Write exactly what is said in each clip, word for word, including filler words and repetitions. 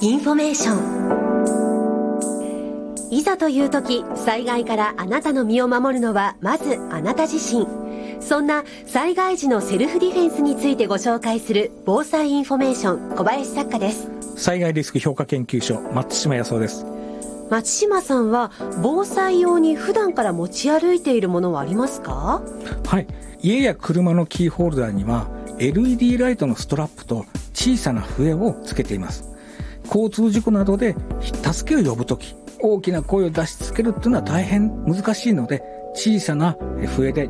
インフォメーション。いざという時、災害からあなたの身を守るのはまずあなた自身。そんな災害時のセルフディフェンスについてご紹介する防災インフォメーション、小林作家です。 災害リスク評価研究所、松島康夫です。 松島さんは防災用に普段から持ち歩いているものはありますか？ はい、家や車のキーホルダーには エルイーディー ライトのストラップと小さな笛をつけています。交通事故などで助けを呼ぶとき、大きな声を出しつけるというのは大変難しいので、小さな笛で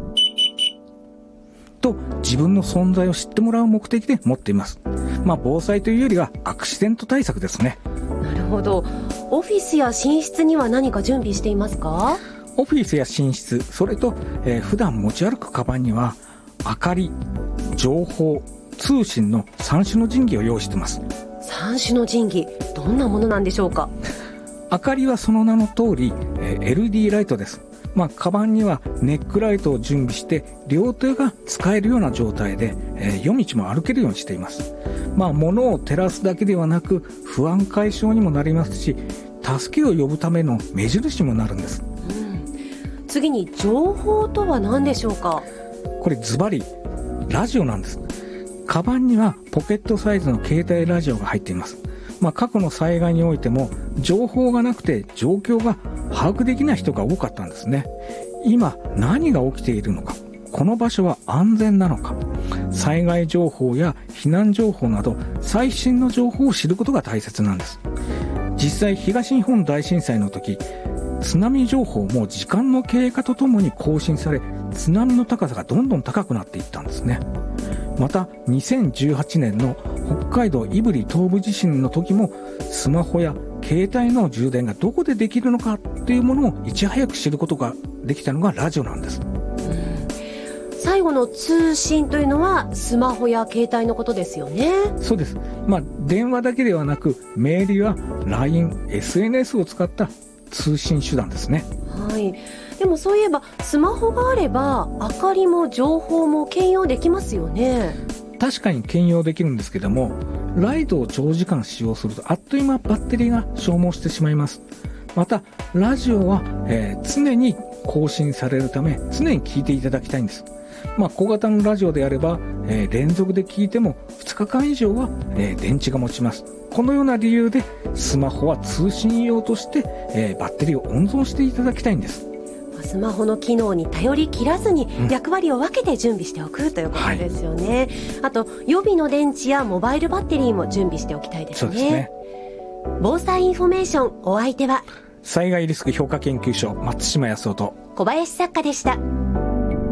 と自分の存在を知ってもらう目的で持っています。まあ防災というよりはアクシデント対策ですね。 なるほど。オフィスや寝室には何か準備していますか？ オフィスや寝室、それと、えー、普段持ち歩くカバンには明かり、情報、通信のさん種の神器を用意しています。 さん種の神器、どんなものなんでしょうか？ 明かりはその名の通り、えー、エルイーディー ライトです。まあ、カバンにはネックライトを準備して両手が使えるような状態で、えー、夜道も歩けるようにしています。まあ、物を照らすだけではなく不安解消にもなりますし、助けを呼ぶための目印にもなるんです、 うん、次に情報とは何でしょうか？ これズバリラジオなんです。カバンにはポケットサイズの携帯ラジオが入っています。まあ、過去の災害においても情報がなくて状況が把握できない人が多かったんですね。今何が起きているのか、この場所は安全なのか、災害情報や避難情報など最新の情報を知ることが大切なんです。実際東日本大震災の時、津波情報も時間の経過とともに更新され、津波の高さがどんどん高くなっていったんですね。またにせんじゅうはちねんの北海道胆振東部地震の時も、スマホや携帯の充電がどこでできるのかというものをいち早く知ることができたのがラジオなんです。 最後の通信というのはスマホや携帯のことですよね。 そうです。まあ、電話だけではなくメールや ライン、エスエヌエス を使った通信手段ですね。 はい。でもそういえばスマホがあれば明かりも情報も兼用できますよね。 確かに兼用できるんですけども、ライトを長時間使用するとあっという間バッテリーが消耗してしまいます。またラジオは、えー、常に更新されるため常に聞いていただきたいんです。まあ、小型のラジオであれば、えー、連続で聞いてもふつかかん以上は、えー、電池が持ちます。このような理由でスマホは通信用として、えー、バッテリーを温存していただきたいんです。 スマホの機能に頼り切らずに役割を分けて準備しておく、うん、ということですよね、はい、あと予備の電池やモバイルバッテリーも準備しておきたいですね。 そうですね。 防災インフォメーション、お相手は災害リスク評価研究所、松島康夫と小林作家でした。